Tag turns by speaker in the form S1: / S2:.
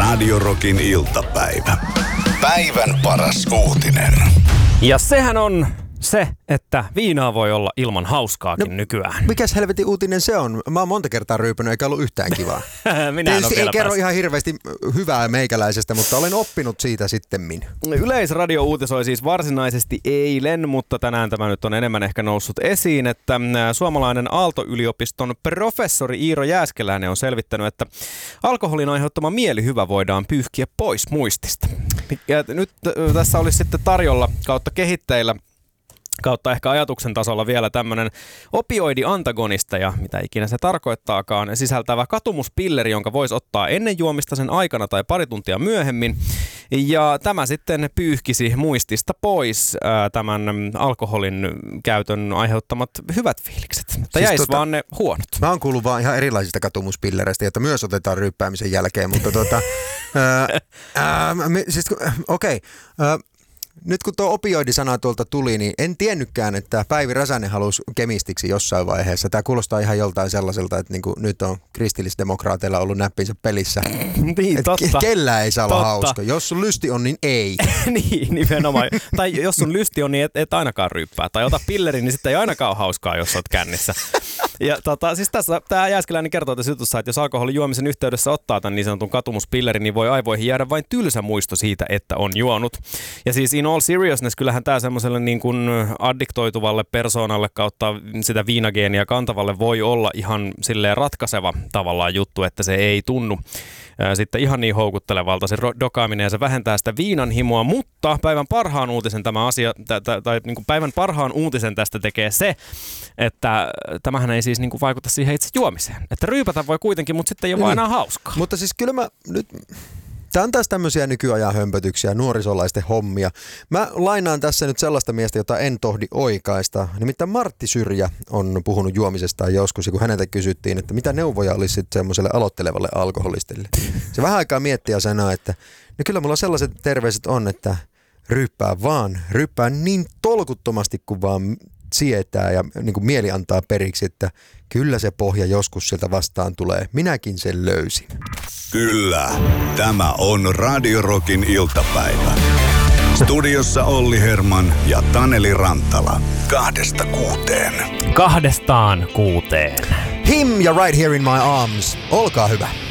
S1: Radio Rockin iltapäivä. Päivän paras uutinen.
S2: Ja sehän on se, että viinaa voi olla ilman hauskaakin nykyään.
S3: Mikäs helvetin uutinen se on? Mä oon monta kertaa ryypännyt eikä ollut yhtään kivaa.
S2: Minä en ole
S3: ei kerro ihan hirveästi hyvää meikäläisestä, mutta olen oppinut siitä sittemmin.
S2: Yleisradio uutisoi siis varsinaisesti eilen, mutta tänään tämä nyt on enemmän ehkä noussut esiin, että suomalainen Aalto-yliopiston professori Iiro Jääskeläinen on selvittänyt, että alkoholin aiheuttama mielihyvä voidaan pyyhkiä pois muistista. Ja nyt tässä olisi sitten tarjolla kautta kehitteillä kautta ehkä ajatuksen tasolla vielä tämmöinen opioidiantagonista ja mitä ikinä se tarkoittaakaan, sisältävä katumuspilleri, jonka voisi ottaa ennen juomista, sen aikana tai pari tuntia myöhemmin. Ja tämä sitten pyyhkisi muistista pois tämän alkoholin käytön aiheuttamat hyvät fiilikset. Tai jäisi vaan ne huonot.
S3: Mä oon kuullut vaan ihan erilaisista katumuspillereistä, joita myös otetaan ryyppäämisen jälkeen, mutta nyt kun tuo opioidisana tuolta tuli, niin en tiennytkään, että Päivi Räsänen halusi kemistiksi jossain vaiheessa. Tämä kuulostaa ihan joltain sellaiselta, että niin kuin nyt on kristillisdemokraateilla ollut näppinsä pelissä.
S2: Niin, totta.
S3: Kellä ei saa olla hauska. Jos sun lysti on, niin ei.
S2: Niin, nimenomaan. Tai jos sun lysti on, niin et ainakaan ryyppää. Tai ota pilleri, niin sitten ei ainakaan ole hauskaa, jos oot kännissä. Ja siis tässä tämä Jääskeläinen kertoo tässä jutussa, että jos alkoholin juomisen yhteydessä ottaa tämän niin sanotun katumuspillerin, niin voi aivoihin jäädä vain tylsä muisto siitä, että on juonut. Ja siis in all seriousness, kyllähän tämä semmoiselle niin kuin addiktoituvalle persoonalle kautta sitä viinageenia kantavalle voi olla ihan silleen ratkaiseva tavallaan juttu, että se ei tunnu sitten ihan niin houkuttelevalta se dokaaminen ja se vähentää sitä viinanhimoa, mutta päivän parhaan uutisen tämä asia, tai niin kuin päivän parhaan uutisen tästä tekee se, että tämähän ei siis niin kuin vaikuta siihen itse juomiseen. Että ryypätä voi kuitenkin, mutta sitten ei ole vaan enää hauskaa.
S3: Mutta siis kyllä mä nyt... Tämä on taas tämmöisiä nykyajan hömpötyksiä, nuorisolaisten hommia. Mä lainaan tässä nyt sellaista miestä, jota en tohdi oikaista. Nimittäin Martti Syrjä on puhunut juomisestaan joskus, ja kun häneltä kysyttiin, että mitä neuvoja olisi sitten semmoiselle aloittelevalle alkoholistille. Se vähän aikaa miettii ja sanoo, että no kyllä mulla sellaiset terveiset on, että ryyppää niin tolkuttomasti kuin vaan sietää ja niin kuin mieli antaa periksi, että kyllä se pohja joskus sieltä vastaan tulee. Minäkin sen löysin.
S1: Kyllä, tämä on Radio Rockin iltapäivä. Studiossa Olli Herman ja Taneli Rantala. 2-6.
S2: 2-6.
S3: Him ja Right Here in My Arms. Olkaa hyvä.